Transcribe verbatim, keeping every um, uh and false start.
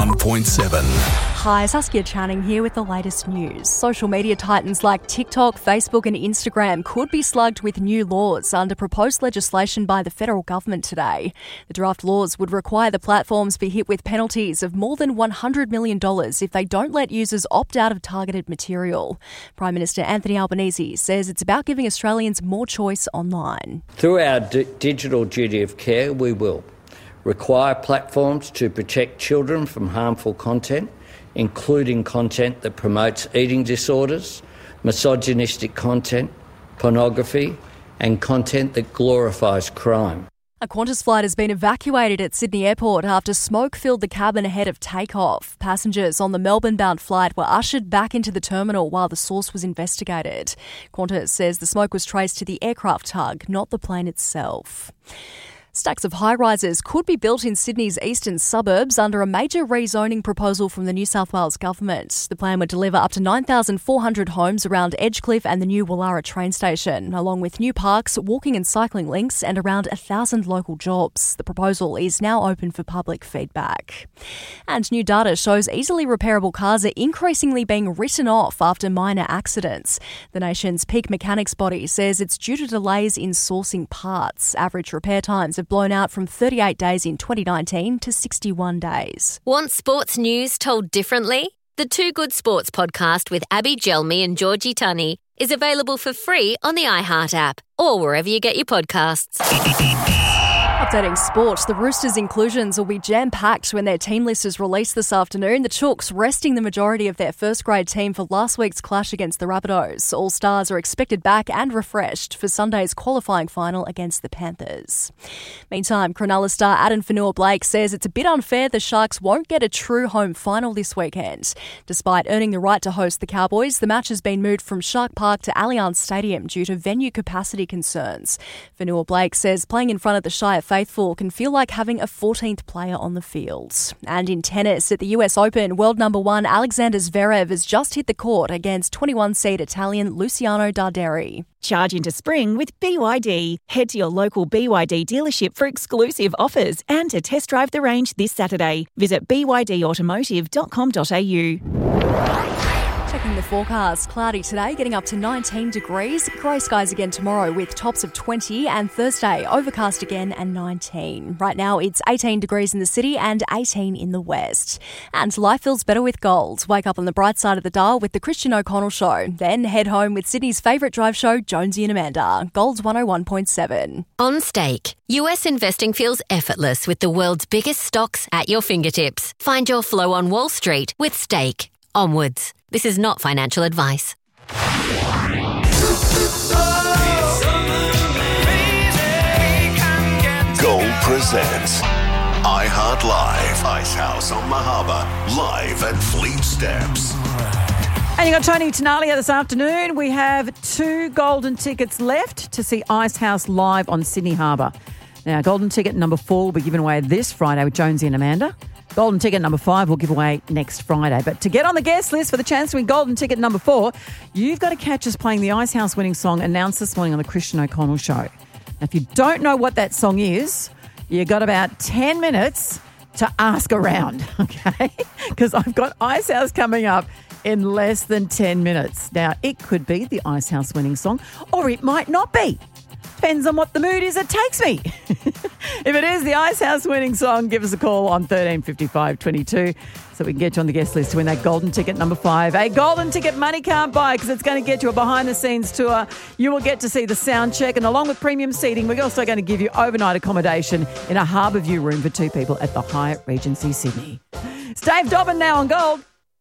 one point seven. Hi, Saskia Channing here with the latest news. Social media titans like TikTok, Facebook and Instagram could be slugged with new laws under proposed legislation by the federal government today. The draft laws would require the platforms be hit with penalties of more than one hundred million dollars if they don't let users opt out of targeted material. Prime Minister Anthony Albanese says it's about giving Australians more choice online. Through our d- digital duty of care, we will require platforms to protect children from harmful content, including content that promotes eating disorders, misogynistic content, pornography, and content that glorifies crime. A Qantas flight has been evacuated at Sydney Airport after smoke filled the cabin ahead of takeoff. Passengers on the Melbourne-bound flight were ushered back into the terminal while the source was investigated. Qantas says the smoke was traced to the aircraft tug, not the plane itself. Stacks of high-rises could be built in Sydney's eastern suburbs under a major rezoning proposal from the New South Wales government. The plan would deliver up to nine thousand four hundred homes around Edgecliff and the new Woollahra train station, along with new parks, walking and cycling links and around one thousand local jobs. The proposal is now open for public feedback. And new data shows easily repairable cars are increasingly being written off after minor accidents. The nation's peak mechanics body says it's due to delays in sourcing parts. Average repair times have blown out from thirty-eight days in twenty nineteen to sixty-one days. Want sports news told differently? The Two Good Sports podcast with Abby Gelmi and Georgie Tunney is available for free on the iHeart app or wherever you get your podcasts. Updating sport, the Roosters' inclusions will be jam-packed when their team list is released this afternoon. The Chooks resting the majority of their first-grade team for last week's clash against the Rabbitohs. All stars are expected back and refreshed for Sunday's qualifying final against the Panthers. Meantime, Cronulla star Adam Fanua-Blake says it's a bit unfair the Sharks won't get a true home final this weekend. Despite earning the right to host the Cowboys, the match has been moved from Shark Park to Allianz Stadium due to venue capacity concerns. Fanua-Blake says playing in front of the Shire faithful can feel like having a fourteenth player on the field. And in tennis, at the U S Open, world number one Alexander Zverev has just hit the court against twenty-one seed Italian Luciano Darderi. Charge into spring with B Y D. Head to your local B Y D dealership for exclusive offers and to test drive the range this Saturday. Visit b y d automotive dot com dot a u. Checking the forecast, cloudy today, getting up to nineteen degrees. Grey skies again tomorrow with tops of twenty, and Thursday overcast again and nineteen. Right now it's eighteen degrees in the city and eighteen in the west. And life feels better with gold. Wake up on the bright side of the dial with the Christian O'Connell Show. Then head home with Sydney's favourite drive show, Jonesy and Amanda. Gold's one oh one point seven. On Stake, U S investing feels effortless with the world's biggest stocks at your fingertips. Find your flow on Wall Street with Stake. Onwards. This is not financial advice. Gold presents iHeart Live. Icehouse on Mahaba. Live at Fleet Steps. And you got Tony Tenalia this afternoon. We have two golden tickets left to see Icehouse live on Sydney Harbour. Now, golden ticket number four will be given away this Friday with Jonesy and Amanda. Golden ticket number five we'll give away next Friday. But to get on the guest list for the chance to win golden ticket number four, you've got to catch us playing the Icehouse winning song announced this morning on the Christian O'Connell Show. Now, if you don't know what that song is, you've got about ten minutes to ask around, okay? Because I've got Icehouse coming up in less than ten minutes. Now, it could be the Icehouse winning song, or it might not be. Depends on what the mood is it takes me. If it is the Icehouse winning song, give us a call on thirteen fifty-five twenty-two so we can get you on the guest list to win that golden ticket number five. A golden ticket money can't buy because it's going to get you a behind-the-scenes tour. You will get to see the sound check, and along with premium seating, we're also going to give you overnight accommodation in a Harbour View room for two people at the Hyatt Regency Sydney. It's Dave Dobbin now on Gold.